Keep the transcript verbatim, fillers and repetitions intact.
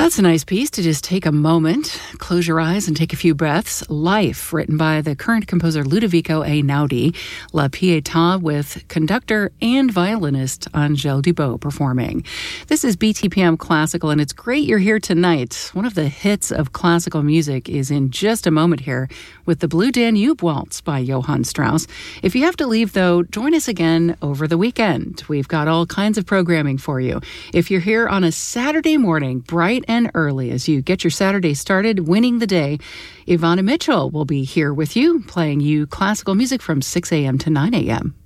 That's a nice piece to just take a moment, close your eyes, and take a few breaths. Life, written by the current composer Ludovico Einaudi. La Pietà with conductor and violinist Angèle Dubot performing. This is B T P M Classical, and it's great you're here tonight. One of the hits of classical music is in just a moment here with the Blue Danube Waltz by Johann Strauss. If you have to leave, though, join us again over the weekend. We've got all kinds of programming for you. If you're here on a Saturday morning, bright and early, as you get your Saturday started, winning the day, Ivana Mitchell will be here with you, playing you classical music from six a.m. to nine a.m.